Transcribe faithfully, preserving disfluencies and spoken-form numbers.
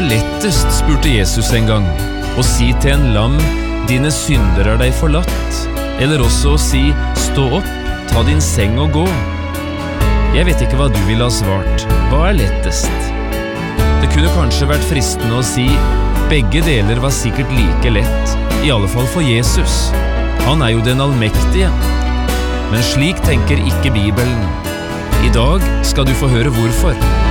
er lettest, spurte Jesus en gang, å si til en lam, dine synder er deg forlatt, eller også å si, stå opp, ta din seng og gå. Jeg vet ikke hva du ville ha svart. Hva er lettest? Det kunne kanskje vært fristende å si, begge deler var sikkert like lett, i alle fall for Jesus. Han er jo den allmektige. Men slik tenker ikke Bibelen. I dag skal du få høre hvorfor.